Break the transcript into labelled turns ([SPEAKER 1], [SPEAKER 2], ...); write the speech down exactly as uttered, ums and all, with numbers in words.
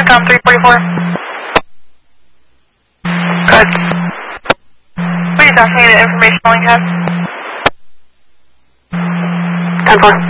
[SPEAKER 1] Tom three forty-four. Good. Please ask me the information all you have. ten four.